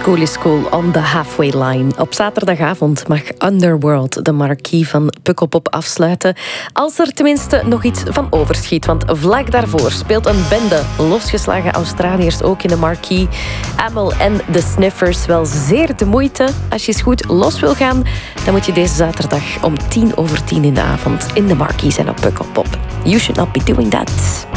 School is Cool on the Halfway Line. Op zaterdagavond mag Underworld de marquee van Pukkelpop afsluiten. Als er tenminste nog iets van overschiet. Want vlak daarvoor speelt een bende losgeslagen Australiërs ook in de marquee. Amel en The Sniffers. Wel zeer de moeite. Als je eens goed los wil gaan, dan moet je deze zaterdag om 10:10 in de avond in de marquee zijn op Pukkelpop. You should not be doing that.